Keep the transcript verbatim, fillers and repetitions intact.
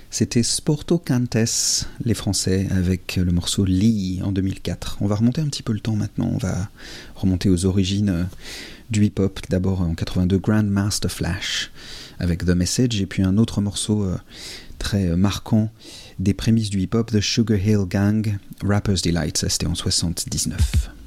C'était Sporto Cantes, les Français, avec le morceau Lee en deux mille quatre. On va remonter un petit peu le temps maintenant, on va remonter aux origines du hip-hop. D'abord en quatre-vingt-deux, Grandmaster Flash avec The Message, et puis un autre morceau très marquant des prémices du hip-hop, The Sugar Hill Gang, Rapper's Delight, ça c'était en soixante-dix-neuf.